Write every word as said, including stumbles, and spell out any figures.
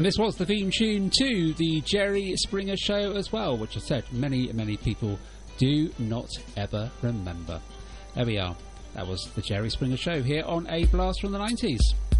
And this was the theme tune to the Jerry Springer Show as well, which I said many, many people do not ever remember. There we are. That was the Jerry Springer Show here on A Blast from the nineties.